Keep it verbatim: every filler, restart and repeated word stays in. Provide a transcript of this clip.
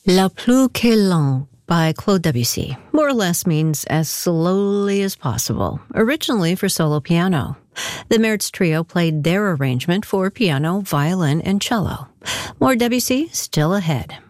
La plus que lent by Claude Debussy more or less means as slowly as possible, originally for solo piano. The Mertz Trio played their arrangement for piano, violin, and cello. More Debussy still ahead.